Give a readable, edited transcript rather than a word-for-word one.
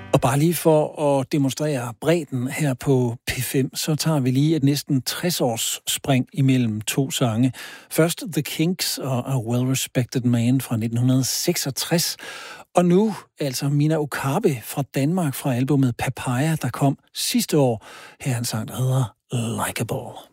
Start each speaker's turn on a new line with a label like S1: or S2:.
S1: Og bare lige for at demonstrere bredden her på P5, så tager vi lige et næsten 60-års spring imellem to sange. Først The Kinks og A Well-Respected Man fra 1966. Og nu altså Mina Okabe fra Danmark fra albumet Papaya, der kom sidste år. Her er en sang, der hedder Likeable.